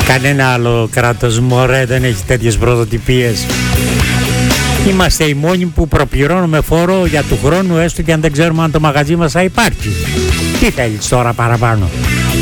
Κανένα άλλο κράτος, μωρέ, δεν έχει τέτοιες πρωτοτυπίες. Είμαστε οι μόνοι που προπληρώνουμε φόρο για του χρόνου, έστω και αν δεν ξέρουμε αν το μαγαζί μας θα υπάρχει. Τι θέλεις τώρα παραπάνω?